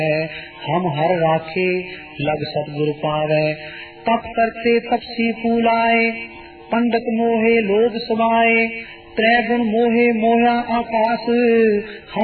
हम हर राखे लग सतगुरु पावे। तप करते तपसी फूलाए, पंडित मोहे लोग समाये। त्रैगुण मोहे मोहा आकाश,